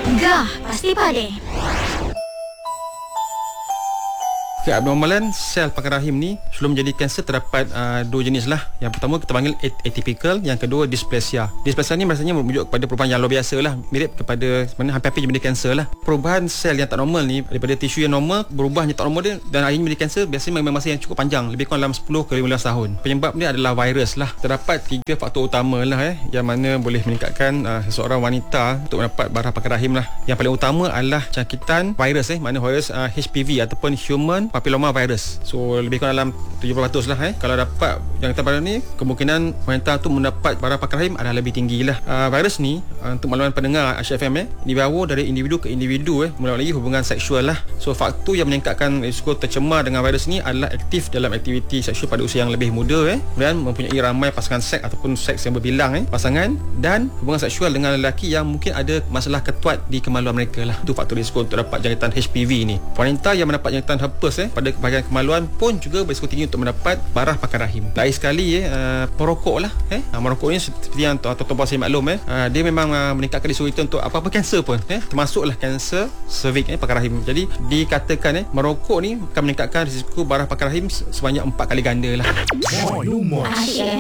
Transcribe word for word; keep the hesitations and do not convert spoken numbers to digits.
Gah, pasti pade. Keabnormalan sel pakan rahim ni sebelum menjadi kanser terdapat uh, dua jenis lah. Yang pertama kita panggil atypical, yang kedua dysplasia. Dysplasia ni biasanya merujuk kepada perubahan yang luar biasa lah, mirip kepada sebenarnya hampir-hampir menjadi kanser lah. Perubahan sel yang tak normal ni daripada tisu yang normal berubah menjadi tak normal dia dan akhirnya menjadi kanser biasanya memang masa yang cukup panjang, lebih kurang dalam sepuluh ke lima belas tahun. Penyebab dia adalah virus lah. Terdapat tiga faktor utama lah eh, yang mana boleh meningkatkan uh, seseorang wanita untuk mendapat barah pakan rahim lah. Yang paling utama adalah jangkitan virus eh, mana virus uh, H P V ataupun human papilloma virus. So lebih kurang dalam tujuh puluh peratus lah eh. Kalau dapat jangkitan virus ni, kemungkinan wanita tu mendapat barah pakan rahim adalah lebih tinggi lah. Uh, virus ni uh, untuk makluman pendengar Asia F M eh, dibawa dari individu ke individu eh, melalui hubungan seksual lah. So faktor yang meningkatkan risiko tercemar dengan virus ni adalah aktif dalam aktiviti seksual pada usia yang lebih muda eh, dan mempunyai ramai pasangan seks ataupun seks yang berbilang eh, pasangan, dan hubungan seksual dengan lelaki yang mungkin ada masalah ketuat di kemaluan mereka lah. Itu faktor risiko untuk dapat jangkitan H P V ni. Wanita yang mendapat jangkitan herpes eh, pada bahagian kemaluan pun juga berisiko tinggi untuk mendapat barah pakan rahim. Lain sekali eh, uh, merokok lah eh. Uh, merokok ni seperti yang tuan-tuan puan saya maklum eh, uh, dia memang uh, meningkatkan risiko kita untuk apa-apa kanser pun eh, termasuklah kanser cervix eh, pakan rahim. Jadi dikatakan eh, merokok ni akan meningkatkan risiko barah pakan rahim sebanyak empat kali ganda lah. Asyik